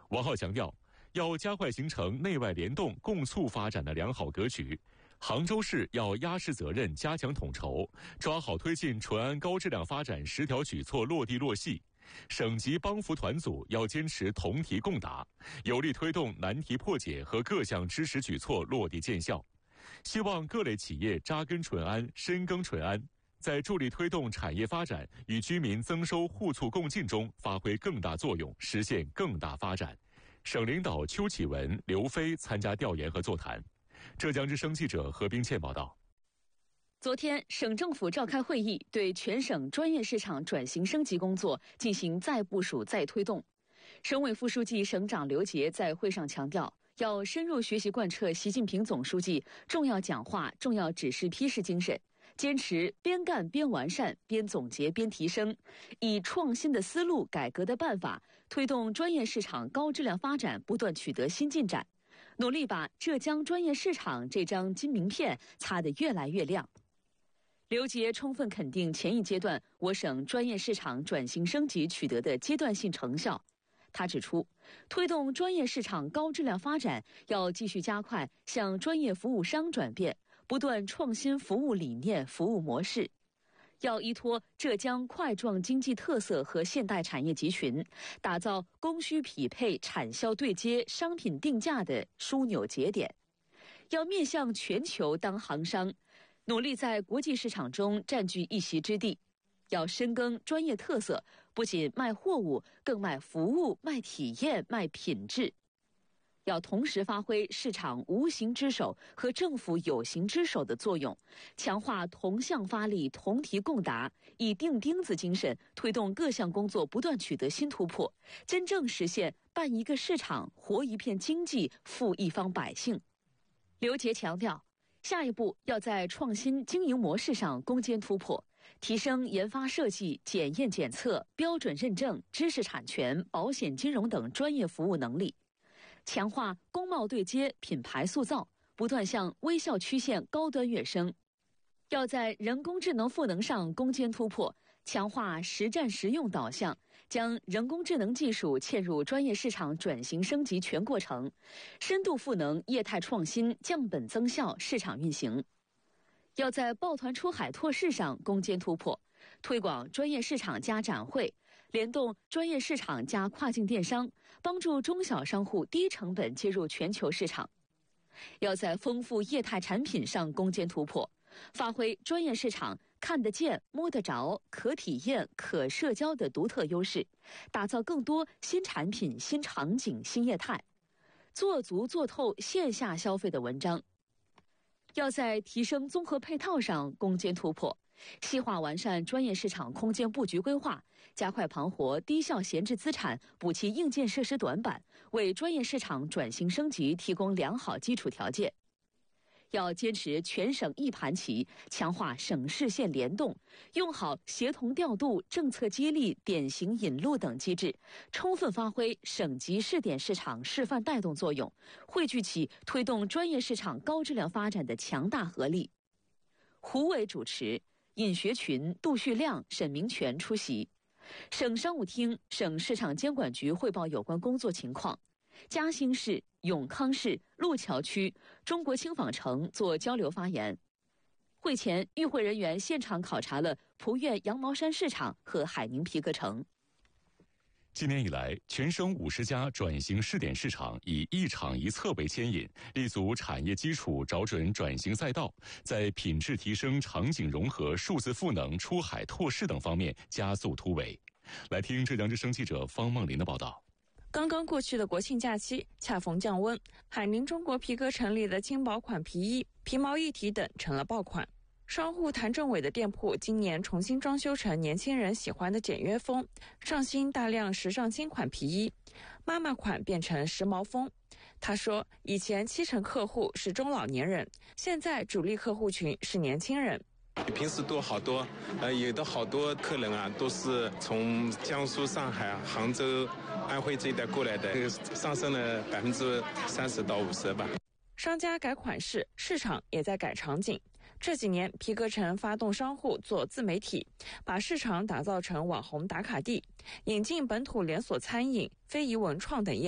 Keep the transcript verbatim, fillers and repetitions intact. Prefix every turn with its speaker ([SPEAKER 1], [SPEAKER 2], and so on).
[SPEAKER 1] 王浩强调，要加快形成内外联动、共促发展的良好格局。杭州市要压实责任，加强统筹，抓好推进淳安高质量发展十条举措落地落细。省级帮扶团组要坚持同题共答，有力推动难题破解和各项支持举措落地见效。希望各类企业扎根淳安、深耕淳安，在助力推动产业发展与居民增收互促共进中发挥更大作用，实现更大发展。省领导邱启文、刘飞参加调研和座谈。浙江之声记者何冰倩报道。
[SPEAKER 2] 昨天，省政府召开会议，对全省专业市场转型升级工作进行再部署、再推动。省委副书记、省长刘杰在会上强调，要深入学习贯彻习近平总书记重要讲话、重要指示批示精神，坚持边干边完善、边总结边提升，以创新的思路、改革的办法，推动专业市场高质量发展不断取得新进展，努力把浙江专业市场这张金名片擦得越来越亮。刘杰充分肯定前一阶段我省专业市场转型升级取得的阶段性成效。他指出，推动专业市场高质量发展，要继续加快向专业服务商转变，不断创新服务理念、服务模式。要依托浙江块状经济特色和现代产业集群，打造供需匹配、产销对接、商品定价的枢纽节点。要面向全球当行商，努力在国际市场中占据一席之地。要深耕专业特色，不仅卖货物，更卖服务、卖体验、卖品质。要同时发挥市场无形之手和政府有形之手的作用，强化同向发力、同题共答，以钉钉子精神推动各项工作不断取得新突破，真正实现办一个市场、活一片经济、富一方百姓。刘杰强调，下一步要在创新经营模式上攻坚突破，提升研发设计、检验检测、标准认证、知识产权、保险金融等专业服务能力，强化工贸对接、品牌塑造，不断向微笑曲线高端跃升。要在人工智能赋能上攻坚突破，强化实战实用导向，将人工智能技术嵌入专业市场转型升级全过程，深度赋能业态创新，降本增效市场运行。要在抱团出海拓市上攻坚突破，推广专业市场加展会，联动专业市场加跨境电商，帮助中小商户低成本接入全球市场。要在丰富业态产品上攻坚突破，发挥专业市场看得见、摸得着、可体验、可社交的独特优势，打造更多新产品、新场景、新业态，做足做透线下消费的文章。要在提升综合配套上攻坚突破，细化完善专业市场空间布局规划，加快盘活低效闲置资产，补齐硬件设施短板，为专业市场转型升级提供良好基础条件。要坚持全省一盘棋，强化省市县联动，用好协同调度、政策激励、典型引路等机制，充分发挥省级试点市场示范带动作用，汇聚起推动专业市场高质量发展的强大合力。胡伟主持，尹学群、杜旭亮、沈明全出席。省商务厅、省市场监管局汇报有关工作情况。嘉兴市、永康市、路桥区、中国轻纺城做交流发言。会前，与会人员现场考察了蒲院羊毛衫市场和海宁皮革城。
[SPEAKER 1] 今年以来，全省五十家转型试点市场以一厂一策为牵引，立足产业基础，找准转型赛道，在品质提升、场景融合、数字赋能、出海拓市等方面加速突围。来听浙江之声记者方梦林的报道。
[SPEAKER 3] 刚刚过去的国庆假期恰逢降温，海宁中国皮革城里的轻薄款皮衣、皮毛一体等成了爆款。商户谭政伟的店铺今年重新装修成年轻人喜欢的简约风，上新大量时尚新款皮衣，妈妈款变成时髦风。他说，以前七成客户是中老年人，现在主力客户群是年轻人。
[SPEAKER 4] 平时多好多，呃，有的好多客人啊，都是从江苏、上海、杭州、安徽这一带过来的，上升了百分之三十到五十吧。
[SPEAKER 3] 商家改款式，市场也在改场景。这几年，皮革城发动商户做自媒体，把市场打造成网红打卡地，引进本土连锁餐饮、非遗文创等业。